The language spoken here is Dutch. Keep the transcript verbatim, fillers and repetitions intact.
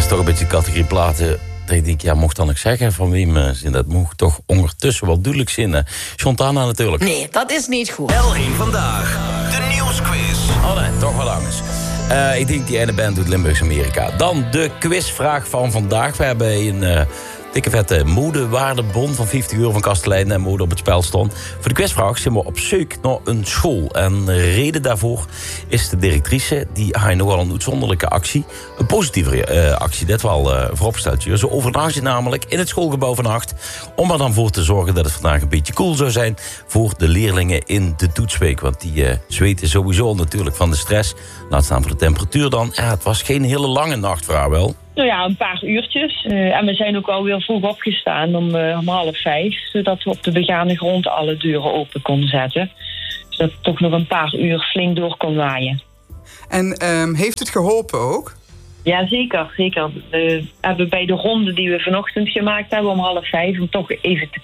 toch een beetje de categorie platen. Dat ik denk, ja, mocht dan ook zeggen van wie me zin. Dat mocht toch ondertussen wel duidelijk zinnen. Chontana natuurlijk. Nee, dat is niet goed. L één vandaag, de nieuwsquiz. Oh nee, toch wel anders. Uh, ik denk die ene band doet Limburgs Amerika. Dan de quizvraag van vandaag. We hebben een uh, dikke vette modewaardebon van vijftig euro van Kastelein en mode op het spel stond. Voor de quizvraag zijn we op zoek naar een school. En de reden daarvoor is de directrice. Die had nogal een uitzonderlijke actie. Een positieve uh, actie, dat wel uh, vooropgesteld. Ze overnacht je namelijk in het schoolgebouw vannacht. Om er dan voor te zorgen dat het vandaag een beetje cool zou zijn voor de leerlingen in de toetsweek. Want die uh, zweten sowieso natuurlijk van de stress. Laat staan voor de temperatuur dan. Ja, het was geen hele lange nacht voor haar wel. Nou ja, een paar uurtjes. Uh, en we zijn ook alweer vroeg opgestaan om, uh, om half vijf. Zodat we op de begane grond alle deuren open konden zetten. Zodat het toch nog een paar uur flink door kon waaien. En um, heeft het geholpen ook? Ja, zeker. zeker. We hebben bij de ronde die we vanochtend gemaakt hebben om half vijf... om toch even te